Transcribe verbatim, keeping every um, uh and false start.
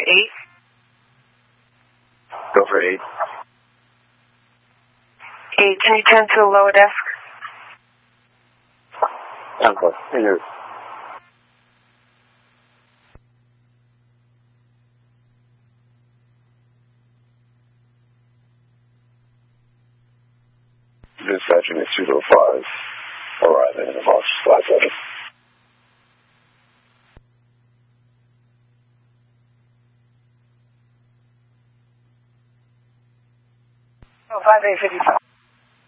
eight. Go for eight. Eight, can you turn to the lower desk? Uncle, in your... Dispatching at two oh five. Arriving in the box five seven. Oh, five eight fifty-five.